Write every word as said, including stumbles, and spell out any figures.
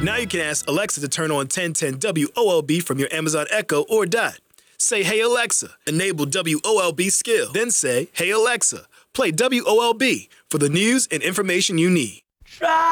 Now you can ask Alexa to turn on ten ten W O L B from your Amazon Echo or Dot. Say, "Hey Alexa," enable W O L B skill. Then say, "Hey Alexa, play W O L B for the news and information you need." Try